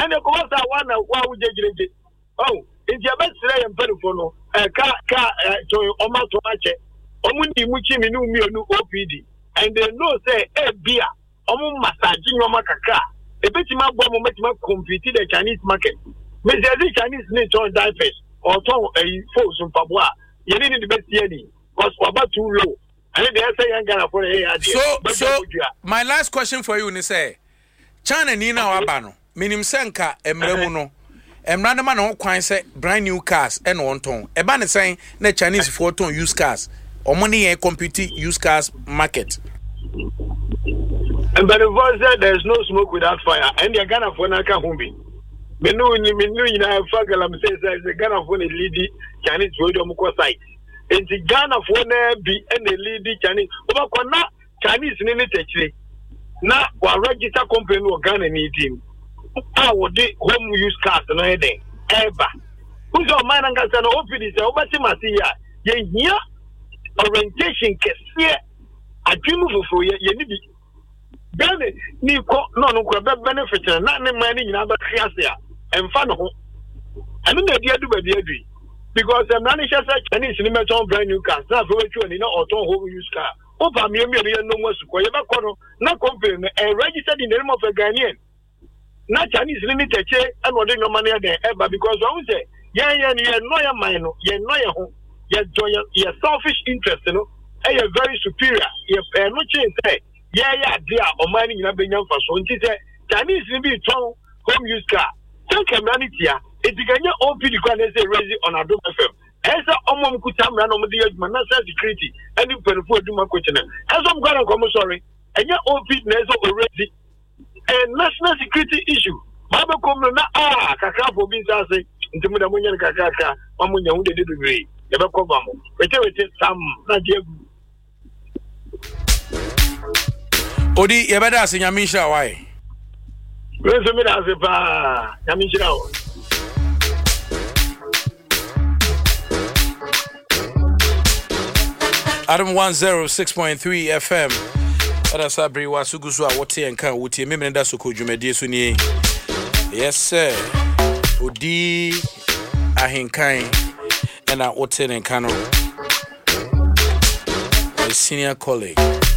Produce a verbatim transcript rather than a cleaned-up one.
and the Costa one, why would you? Oh, in the best way and telephone, a car, car, to Oma to Mache, Omundi Muchi, Minu, O P D, and they know say, eh, beer, Omu massaging your macaca. A bit my bomb make my compete the Chinese market. Mister Chinese need to diapers or to a force from Pabua. You need the best year because we're about too low. And they say I'm gonna for a So, so my last question for you is say, China Nina Wabano, minim senka, emremuno. Emrana man on kwan say brand new cars and one ton. Eba ne saying na Chinese four ton used cars. Or money and compete used cars market. And but the voice said there's no smoke without fire. And you're gonna for Naka Humbi. Menu ni menu you know Fagalam says the Ghana for the lead Chinese radio Muko site. And the Ghana for be and the lead Chinese. Obakona Chinese in it. Now, our register company or Ghana need him. I would home use cars and anything. Ever. Who's your mind and Gassan open is over to Masia? Ye orientation case here. I dream for you. You need it. Then, Nico, no, no, benefit, and not the money in other classes and fun. I mean, the idea to be agree. Because I'm not just a Chinese limit on brand new cars, not for you, and you know, auto home use car. Opa, me, me, no more, so you have no company and registered in the name of a Ghanaian. Not Chinese limited, and what no money there ever because I would say, yeah, yeah, yeah, no, your mind, yeah, no, your home, your selfish interest, you know, and you're very superior. You're not say, yeah, yeah, dear, or mining in a Benyan for so. She said, Chinese will be strong home use car. Tell community, it's a Ghanaian O P D say raise on a dome F M. As a Omom Kutam ran on the national security, and you put a do my question. As I'm going to come, sorry, and your O P D already. A national security issue. Baba come na ah kaka for being say ntemu da munya kaka kaka amunya hu de degree. Never come am. Wete wete sam na jegu. Odi ye beda ase nyamisha why? We so me da ase pa nyamisha o. Adam one oh six point three F M. Ada sabri wasugusu a wote enka wote memene da soko dwumade so ni yes sir odi ahenkan na wote enka no my senior colleague